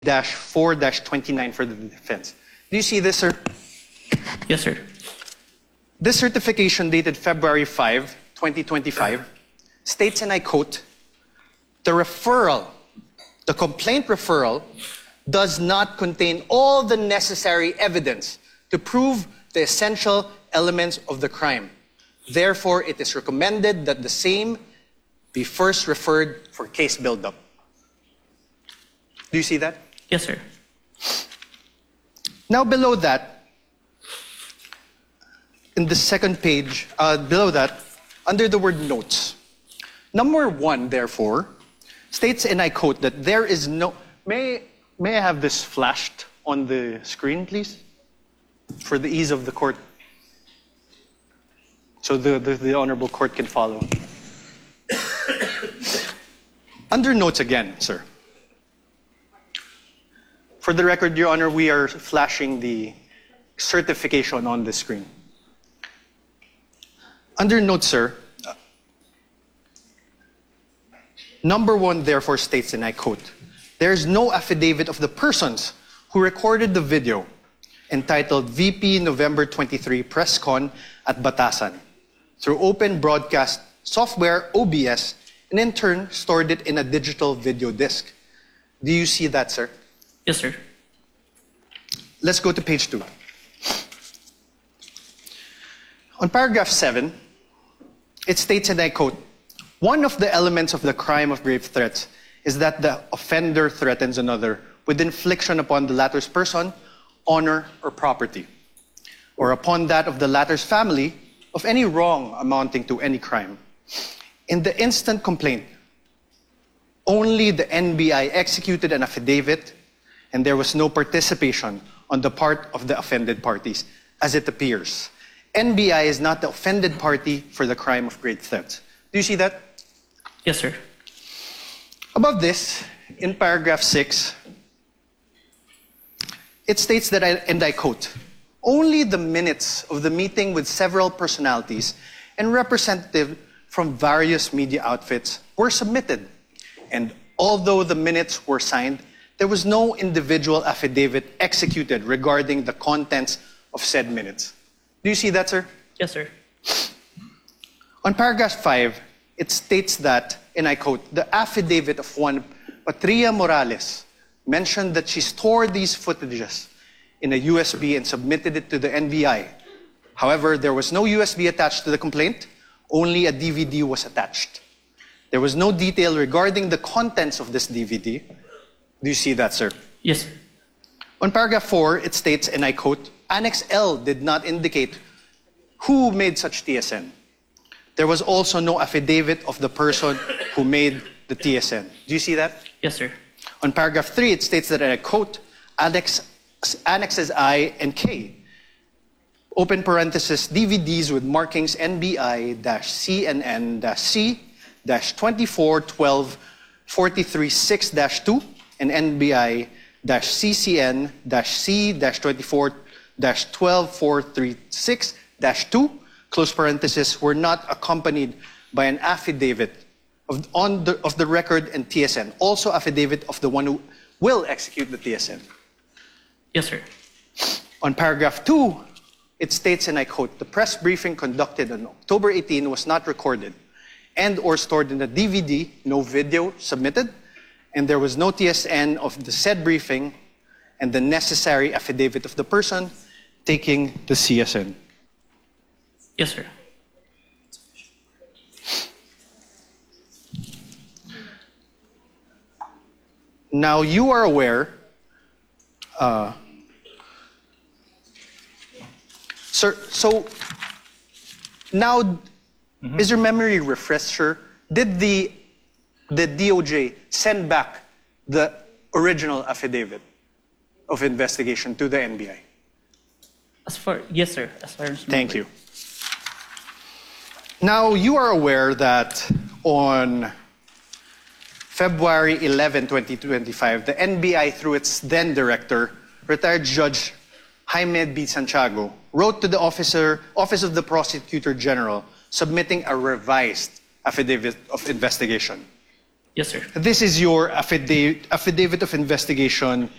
4-29 for the defense. Do you see this, sir? Yes, sir. This certification dated February 5, 2025, states, and I quote, the complaint referral does not contain all the necessary evidence to prove the essential elements of the crime. Therefore, it is recommended that the same be first referred for case build-up. Do you see that? Yes, sir. Now below that, in the second page, below that, under the word notes, number 1, therefore, states, and I quote, that there is no... May I have this flashed on the screen, please? For the ease of the court. So the Honorable Court can follow. Under notes again, sir. For the record, Your Honor, we are flashing the certification on the screen. Under notes, sir, number 1 therefore states, and I quote, there is no affidavit of the persons who recorded the video entitled VP November 23 Press Con at Batasan through open broadcast software OBS and in turn stored it in a digital video disc. Do you see that, sir? Yes, sir. Let's go to page 2. On paragraph 7, it states, and I quote, one of the elements of the crime of grave threats is that the offender threatens another with infliction upon the latter's person, honor, or property, or upon that of the latter's family of any wrong amounting to any crime. In the instant complaint, only the NBI executed an affidavit and there was no participation on the part of the offended parties, as it appears. NBI is not the offended party for the crime of grave threats. Do you see that? Yes, sir. Above this, in paragraph 6, it states that, and I quote, only the minutes of the meeting with several personalities and representatives from various media outfits were submitted. And although the minutes were signed, there was no individual affidavit executed regarding the contents of said minutes. Do you see that, sir? Yes, sir. On paragraph 5, it states that, and I quote, the affidavit of one Patria Morales mentioned that she stored these footages in a USB and submitted it to the NBI. However, there was no USB attached to the complaint, only a DVD was attached. There was no detail regarding the contents of this DVD. Do you see that, sir? Yes, sir. On paragraph 4, it states, and I quote, Annex L did not indicate who made such TSN. There was also no affidavit of the person who made the TSN. Do you see that? Yes, sir. On paragraph 3, it states that, and I quote, Annexes I and K, open parenthesis, DVDs with markings NBI-CNN-C-2412-43-6-2 and NBI-CCN-C-24-12436-2, close parenthesis, were not accompanied by an affidavit of the record and TSN, also affidavit of the one who will execute the TSN. Yes, sir. On paragraph 2, it states, and I quote, the press briefing conducted on October 18 was not recorded and or stored in the DVD, no video submitted, and there was no TSN of the said briefing and the necessary affidavit of the person taking the CSN. Yes, sir. Now you are aware, sir, so now is your memory refresher? Did the DOJ send back the original affidavit of investigation to the NBI? Yes, sir. As far as Thank you. Now, you are aware that on February 11, 2025, the NBI, through its then director, retired Judge Jaime B. Santiago, wrote to the Office of the Prosecutor General submitting a revised affidavit of investigation. Yes, sir. This is your affidavit of investigation